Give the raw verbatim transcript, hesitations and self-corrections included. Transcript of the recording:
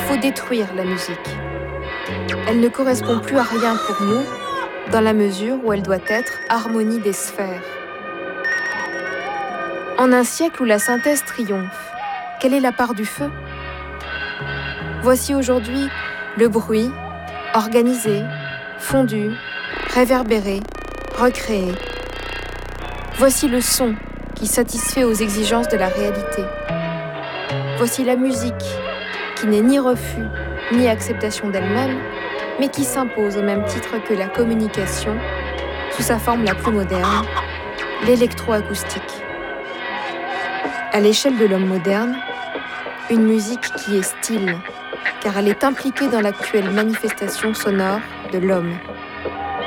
faut détruire la musique. Elle ne correspond plus à rien pour nous, dans la mesure où elle doit être harmonie des sphères. En un siècle où la synthèse triomphe, quelle est la part du feu ? Voici aujourd'hui le bruit, organisé, fondu, réverbéré, recréé. Voici le son qui satisfait aux exigences de la réalité. Voici la musique qui n'est ni refus ni acceptation d'elle-même, mais qui s'impose au même titre que la communication, sous sa forme la plus moderne, l'électroacoustique. À l'échelle de l'homme moderne, une musique qui est style, car elle est impliquée dans l'actuelle manifestation sonore de l'homme.